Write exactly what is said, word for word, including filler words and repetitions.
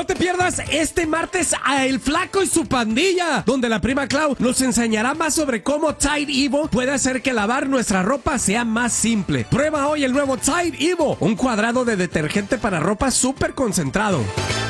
No te pierdas este martes a El Flaco y su pandilla, donde la prima Clau nos enseñará más sobre cómo Tide Evo puede hacer que lavar nuestra ropa sea más simple. Prueba hoy el nuevo Tide Evo, un cuadrado de detergente para ropa súper concentrado.